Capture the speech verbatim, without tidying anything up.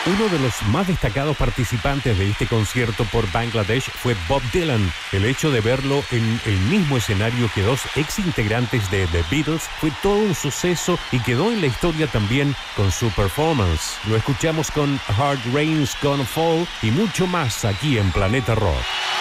Uno de los más destacados participantes de este concierto por Bangladesh fue Bob Dylan. El hecho de verlo en el mismo escenario que dos ex integrantes de The Beatles fue todo un suceso y quedó en la historia también con su performance. Lo escuchamos con Hard Rain's Gonna Fall y mucho más aquí en Planeta Rock.